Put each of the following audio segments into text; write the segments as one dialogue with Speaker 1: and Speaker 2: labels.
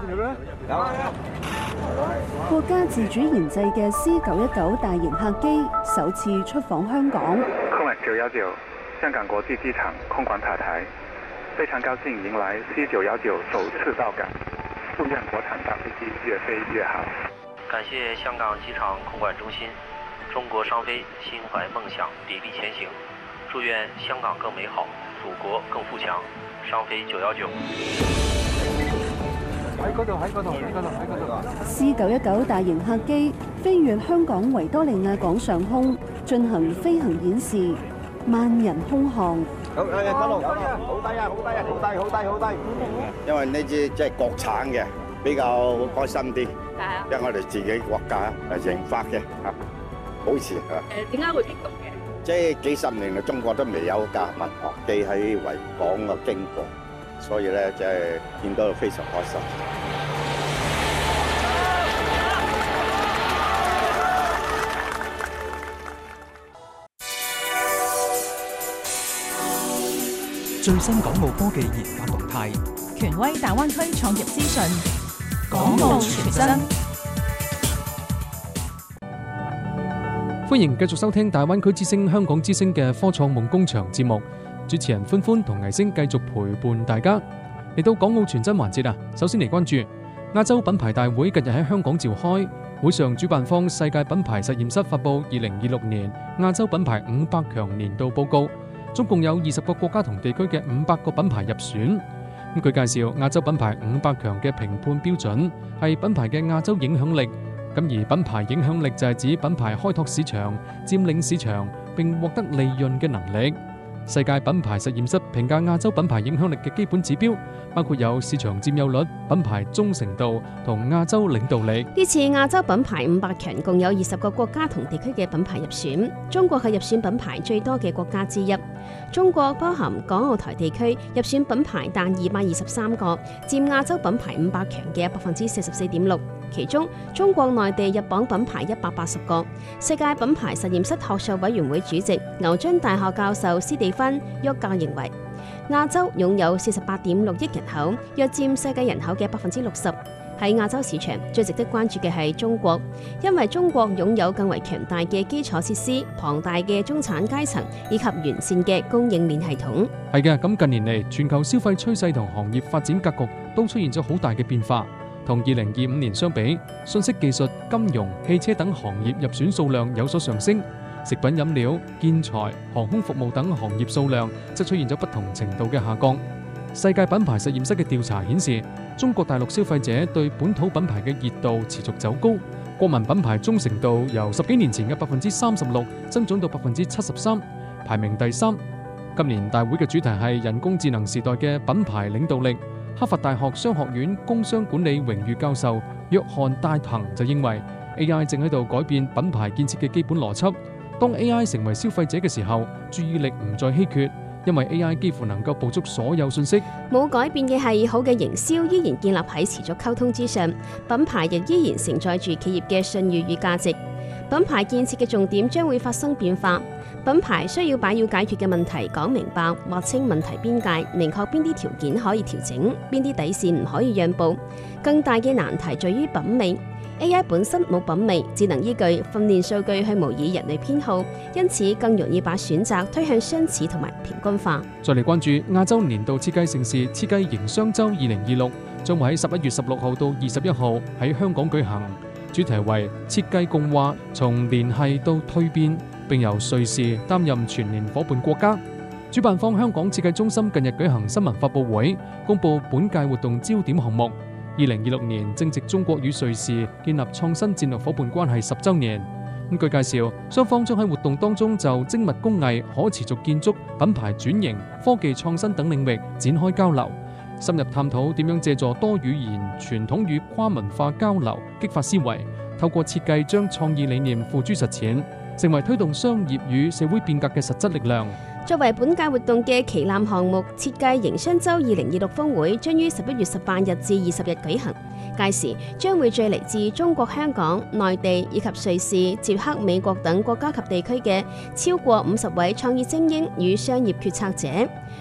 Speaker 1: 國家自主研製嘅 C919 大型客機首次出訪香港。
Speaker 2: 空管919香港國際機場空管塔台，非常高興迎來 C919首次到港，祝願國產大飛機越飛越好。
Speaker 3: 感謝香港機場空管中心，中國商飛心懷夢想，砥礪前行，祝願香港更美好，祖國更富強。商飛919。
Speaker 1: C919 大型客機飛越香港維多利亞港上空，進行飛行演示，萬人空巷。
Speaker 4: 好低啊！因為呢支即係國產嘅，比較開心啲。因為我哋自己國家研發嘅嚇，好似嚇。
Speaker 5: 點解會激動嘅？
Speaker 4: 即係幾十年嚟，中國都未有架民航機喺維港嘅經過，所以咧即係見到非常開心。
Speaker 6: 最新港澳科技研發動態，
Speaker 7: 權威大灣區創業資訊，
Speaker 6: 港澳傳真。
Speaker 8: 歡迎繼續收聽大灣區之聲香港之聲嘅科創夢工場節目，主持人歡歡同倪星繼續陪伴大家。嚟到港澳傳真環節啊，首先嚟關注亞洲品牌大會近日喺香港召開，會上主辦方世界品牌實驗室發布2026年亞洲品牌500強年度報告。總共有20個國家同地區嘅500個品牌入選。佢介紹亞洲品牌500強嘅評判標準係品牌嘅亞洲影響力。而品牌影響力就係指品牌開拓市場、佔領市場並獲得利潤嘅能力。世界品牌實驗室評價亞洲品牌影響力嘅基本指標包括有市場佔有率、品牌忠誠度同亞洲領導力。
Speaker 5: 呢次亞洲品牌500強共有20個國家同地區嘅品牌入選，中國係入選品牌最多嘅國家之一。中國包含港澳台地區入選品牌達223個，佔亞洲品牌500強嘅44.6%。其中中國內地入榜品牌180個。世界品牌實驗室學術委員會主席牛津大學教授斯蒂芬·沃格認為，亞洲擁有48.6億人口，約佔世界人口嘅60%。喺亞洲市場最值得關注嘅係中國，因為中國擁有更為強大嘅基礎設施、龐大嘅中產階層以及完善嘅供應鏈系統。
Speaker 8: 係嘅，咁近年嚟全球消費趨勢同行業發展格局都出現咗好大嘅變化。同2025年相比，信息技術、金融、汽車等行業入選數量有所上升，食品飲料、建材、航空服務等行業數量則出現咗不同程度嘅下降。世界品牌實驗室嘅調查顯示，中國大陸消費者對本土品牌嘅熱度持續走高，國民品牌忠誠度由10幾年前嘅36%增長到73%，排名第3。今年大會嘅主題係人工智能時代嘅品牌領導力。哈佛大學商學院工商管理榮譽教授約翰戴騰就認為 AI 正喺度改變品牌建設嘅基本邏輯。當 AI 成為消費者嘅時候，注意力唔再稀缺，因為 AI 幾乎能夠捕捉所有信息。
Speaker 5: 冇改變嘅係好嘅營銷依然建立喺持續溝通之上，品牌亦依然承載住企業嘅信譽與價值。品牌建設嘅重點將會發生變化。品牌需要把要解決嘅問題講明白，劃清問題邊界，明確邊啲條件可以調整，邊啲底線唔可以讓步。更大嘅難題在於品味。AI 本身冇品味，只能依據訓練數據去模擬人類偏好，因此更容易把選擇推向相似同埋平均化。
Speaker 8: 再嚟關注亞洲年度設計盛事設計營商周2026，將會喺11月16號到21號喺香港舉行，主題為設計共話，從聯繫到蛻變，並由瑞士擔任全年夥伴國家。主辦方香港設計中心近日舉行新聞發佈會，公布本屆活動焦點項目。2026年正值中國與瑞士建立創新戰略夥伴關係10週年。據介紹，雙方將喺活動當中就精密工藝、可持續建築、品牌轉型、科技創新等領域展開交流，深入探討點樣借助多語言、傳統與跨文化交流，激發思維，透過設計將創意理念付諸實踐，成為推動商業與社會變革嘅實質力量。
Speaker 5: 作為本屆活動嘅旗艦項目，設計營商周2026峰會將於11月18日至20日舉行。屆時將會聚嚟自中國香港、內地以及瑞士、捷克、美國等國家及地區嘅超過50位創意精英與商業決策者。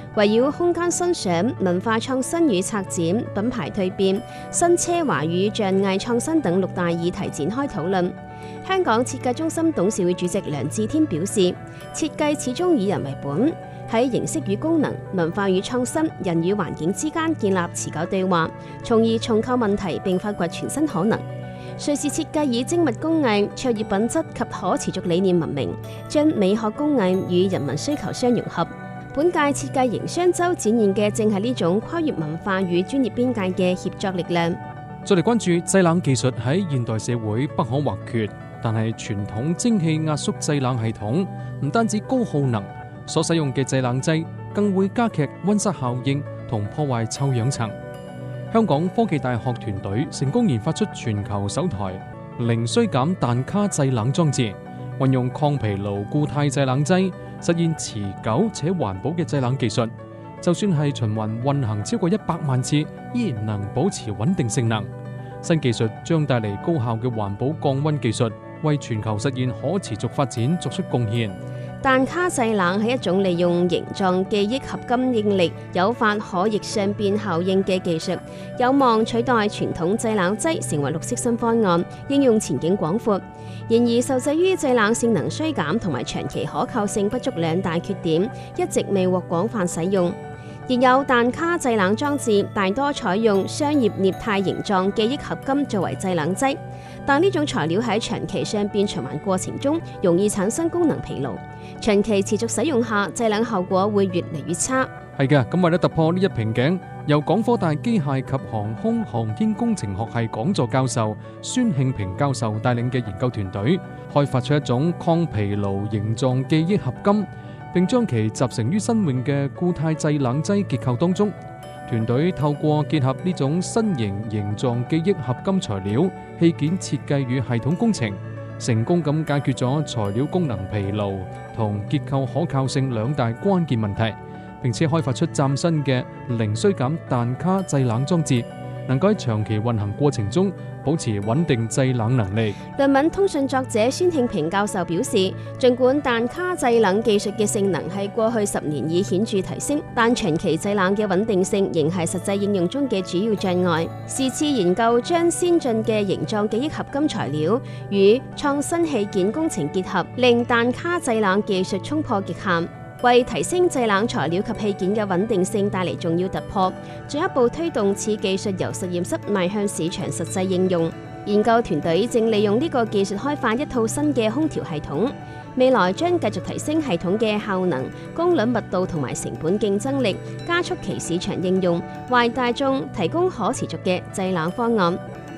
Speaker 5: 圍繞空間新想、文化創新與策展、品牌蛻變、新奢華與象藝創新等6大議題展開討論。香港設計中心董事會主席梁志天表示，設計始終以人為本，喺形式與功能、文化與創新、人與環境之間建立持久對話，從而重構問題並發掘全新可能。瑞士設計以精密工藝、卓越品質及可持續理念聞名，將美學工藝與人民需求相融合。本屆設計營商周展現嘅正係呢種跨越文化與專業邊界嘅協作力量。
Speaker 8: 再嚟關注製冷技術喺現代社會不可或缺，但係傳統蒸汽壓縮製冷系統唔單止高耗能，所使用嘅製冷劑更會加劇溫室效應同破壞臭氧層。香港科技大學團隊成功研發出全球首台零衰減氮卡製冷裝置，運用抗疲勞固態製冷劑，實現持久且環保嘅製冷技術。就算係循環運行超過100萬次，依然能保持穩定性能。新技術將帶嚟高效嘅環保降溫技術，為全球實現可持續發展作出貢獻。
Speaker 5: 氮卡製冷係一種利用形狀記憶合金應力誘發可逆相變效應嘅技術，有望取代傳統製冷劑成為綠色新方案，應用前景廣闊。然而受制於製冷性能衰減同埋長期可靠性不足2大缺點，一直未獲廣泛使用。現有氮卡製冷裝置大多採用商業鎳鈦形狀記憶合金作為製冷劑，但呢種材料喺長期相變循環過程中容易產生功能疲勞，長期持續使用下製冷效果會越嚟越差。
Speaker 8: 係嘅，咁為咗突破呢一瓶頸，由港科大機械及航空航天工程學系講座教授孫慶平教授帶領嘅研究團隊，開發出一種抗疲勞形狀記憶合金，並將其集成於新穎嘅固態製冷劑結構當中。團隊透過結合呢種新型形狀記憶合金材料、器件設計與系統工程，成功咁解決咗材料功能疲勞同結構可靠性2大關鍵問題，並且開發出嶄新嘅零衰減氮卡製冷裝置，能夠喺長期運行過程中保持穩定製冷能力。
Speaker 5: 論文通訊作者孫慶平教授表示，儘管氮卡製冷技術嘅性能喺過去10年已顯著提升，但長期製冷嘅穩定性仍係實際應用中嘅主要障礙。是次研究將先進嘅形狀記憶合金材料與創新器件工程結合，令氮卡製冷技術衝破極限，為提升製冷材料及器件嘅穩定性帶嚟重要突破，進一步推動此技術由實驗室邁向市場實際應用。研究團隊正利用呢個技術開發一套新嘅空調系統，未來將繼續提升系統嘅效能、功率密度同埋成本競爭力，加速其市場應用，為大眾提供可持續嘅製冷方案。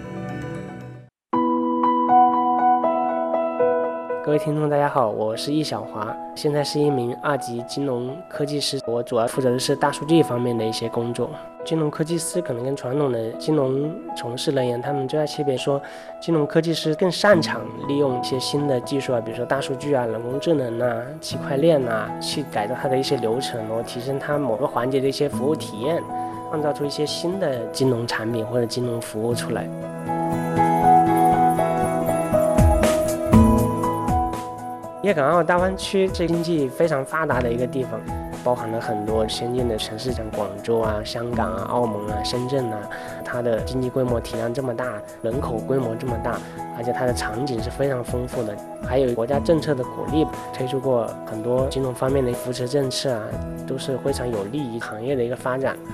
Speaker 9: 各位聽眾大家好，我是易小華，現在是一名2級金融科技師，我主要負責的是大數據方面的一些工作。金融科技師可能跟傳統的金融從事人員，他們最大區別說，金融科技師更擅長利用一些新的技術啊，比如說大數據啊、人工智能啊、區塊鏈啊，去改造它的一些流程，然後提升它某個環節的一些服務體驗，創造出一些新的金融產品或者金融服務出來。粵港澳大灣區是經濟非常發達的一個地方，包含了很多先進的城市，像廣州啊、香港啊、澳門啊、深圳啊，它的經濟規模體量這麼大，人口規模這麼大，而且它的場景是非常豐富的，還有國家政策的鼓勵，推出過很多金融方面的扶持政策啊，都是非常有利於行業的一個發展。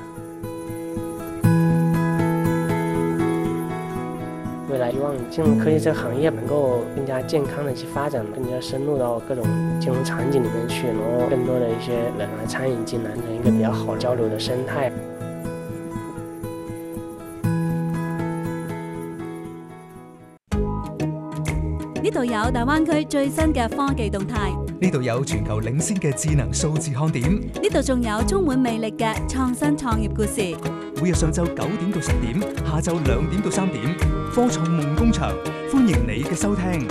Speaker 9: 未來希望金融科技這個行業能夠更加健康的去發展，更加深入到各種金融場景裡面去，然後更多的一些人來參與進來，成一個比較好交流的生態。
Speaker 10: 呢度有大灣區最新嘅科技動態，
Speaker 6: 呢度有全球領先嘅智能數字看點，
Speaker 10: 呢度仲有充滿魅力嘅創新創業故事。
Speaker 6: 每日上晝9點到10點，下晝2點到3點，科創夢工場，歡迎你嘅收聽。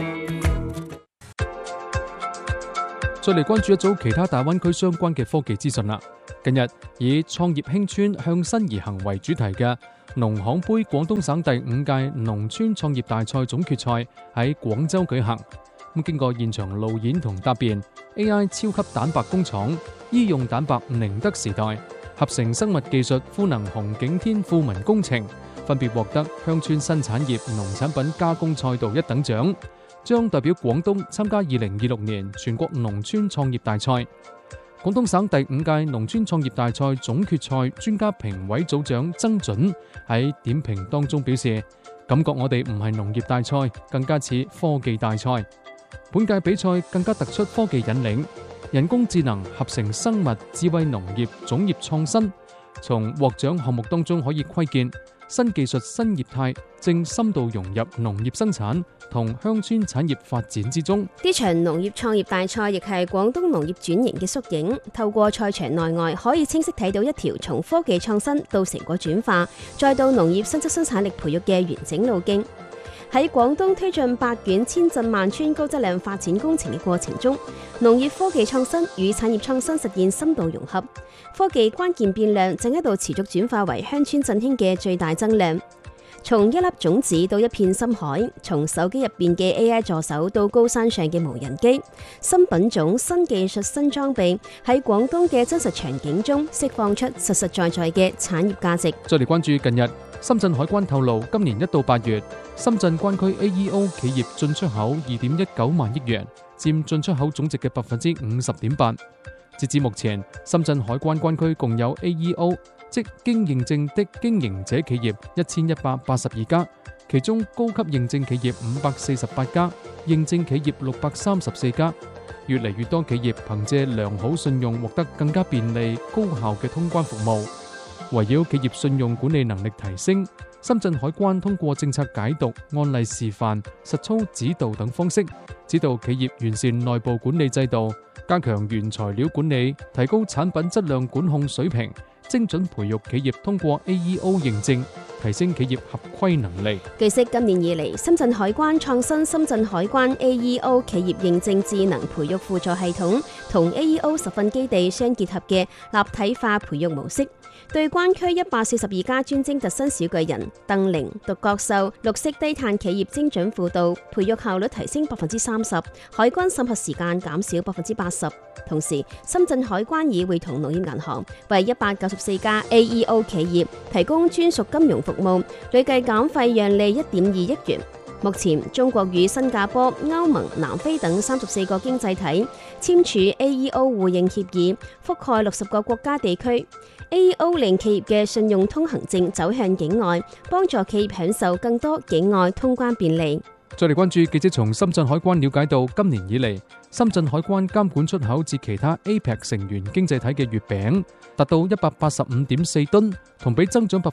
Speaker 8: 再嚟關注一組其他大灣區相關嘅科技資訊啦。近日以創業興村向新而行為主題嘅農行杯廣東省第5屆農村創業大賽總決賽喺廣州舉行。 咁經過現場路演同答辯 ，AI 超級蛋白工廠、醫用蛋白寧德時代、合成生物技術賦能紅景天富民工程，分別獲得鄉村新產業農產品加工賽道1等獎，將代表廣東參加2026年全國農村創業大賽。廣東省第5屆農村創業大賽總決賽專家評委組長曾準喺點評當中表示，感覺我哋唔係農業大賽，更加似科技大賽。本屆比賽更加突出科技引領，人工智能、合成生物、智慧農業、種業創新。從獲獎項目當中可以窺見，新技術、新業態正深度融入農業生產同鄉村產業發展之中。
Speaker 5: 呢場農業創業大賽亦係廣東農業轉型嘅縮影，透過賽場內外可以清晰睇到一條從科技創新到成果轉化，再到農業新質生產力培育嘅完整路徑。喺廣東推進8縣千鎮萬村高質量發展工程嘅過程中，農業科技創新與產業創新實現深度融合，科技關鍵變量正喺度持續轉化為鄉村振興嘅最大增量。從一粒種子到一片深海，從手機入邊嘅 AI 助手到高山上嘅無人機，新品種、新技術、新裝備喺廣東嘅真實場景中釋放出實實在在嘅產業價值。
Speaker 8: 再嚟關注近日，深圳海關透露，今年1到8月，深圳關區 AEO 企業進出口2.19萬億元，佔進出口總值嘅50.8%。截至目前，深圳海關關區共有 AEO， 即經認證的經營者企業1182家，其中高級認證企業548家，認證企業634家。越嚟越多企業憑借良好信用獲得更加便利、高效嘅通關服務。圍繞企業信用管理能力提升，深圳海關通過政策解讀、案例示範、實操指導等方式，指導企業完善內部管理制度，加強原材料管理，提高產品質量管控水平，精準培育企業通過 AEO 認證，提升企業合規能力。
Speaker 5: 據悉，今年以嚟，深圳海關創新深圳海關 AEO 企業認證智能培育輔助系統，同 AEO 實訓基地相結合嘅立體化培育模式，對關區142家專精特新小巨人、鄧玲、獨角獸、綠色低碳企業精準輔導，培育效率提升30%，海關審核時間減少80%。同時，深圳海關已會同農業銀行為194家 AEO 企業提供專屬金融服務，累計減費讓利1.2億元。目前，中國與新加坡、歐盟、南非等34個經濟體簽署 AEO 互認協議，覆蓋60個國家地區。AEO 令企業嘅信用通行證走向境外，幫助企業享受更多境外通關便利。
Speaker 8: 再嚟關注記者從深圳海關了解到，今年以嚟，深圳海關監管出口至其他 APEC 成員經濟體嘅月餅達到185.4噸，同比增長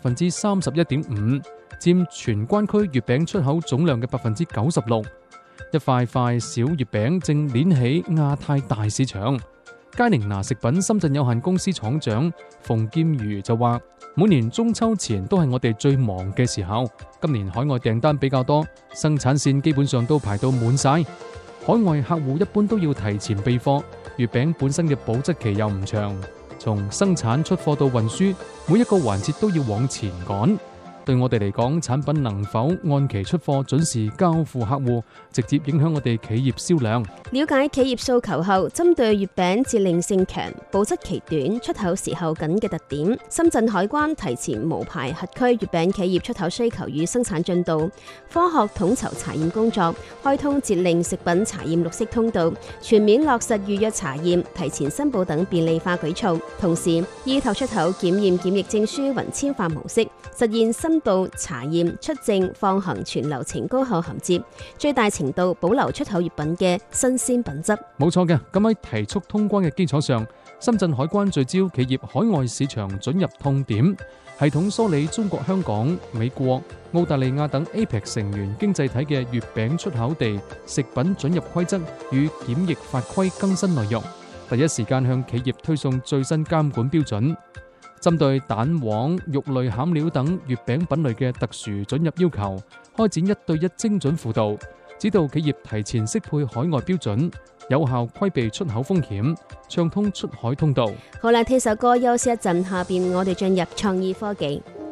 Speaker 8: 31.5%，佔全關區月餅出口總量嘅96%。一塊塊小月餅正鏈起亞太大市場。佳寧拿食品深圳有限公司廠長馮劍如就話：每年中秋前都係我哋最忙嘅時候，今年海外訂單比較多，生產線基本上都排到滿晒。海外客戶一般都要提前備貨，月餅本身嘅保質期又唔長，從生產出貨到運輸，每一個環節都要往前趕。對我哋嚟講，產品能否按期出貨、準時交付客戶，直接影響我哋企業銷量。
Speaker 5: 了解企業訴求後，針對月餅節令性強、保質期短、出口時候緊嘅特點，深圳海關提前無牌核區月餅企業出口需求與生產進度，科學統籌查驗工作，開通節令食品查驗綠色通道，全面落實預約查驗、提前申報等便利化舉措。同時，依託出口檢驗檢疫證書雲簽化模式，實現深度查驗、出證、放行全流程高效銜接，最大程度保留出口月餅嘅新鮮品質。
Speaker 8: 冇錯嘅，咁喺提速通關嘅基礎上，深圳海關聚焦企業海外市場准入痛點，系統梳理中國香港、美國、澳大利亞等 APEC 成員經濟體嘅月餅出口地食品准入規則與檢疫法規更新內容，第一時間向企業推送最新監管標準。針對蛋黃、肉類餡料等月餅品類嘅特殊准入要求，開展1對1精準輔導，指導企業提前適配海外標準，有效規避出口風險，暢通出海通道。
Speaker 5: 好啦，聽首歌休息一陣，下邊我哋進入創意科技。